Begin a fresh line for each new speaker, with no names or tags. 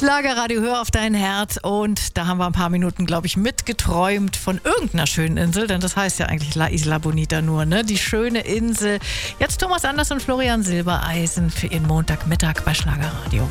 Schlagerradio, hör auf dein Herz. Und da haben wir ein paar Minuten, glaube ich, mitgeträumt von irgendeiner schönen Insel, denn das heißt ja eigentlich La Isla Bonita nur, ne? Die schöne Insel. Jetzt Thomas Anders und Florian Silbereisen für ihren Montagmittag bei Schlagerradio.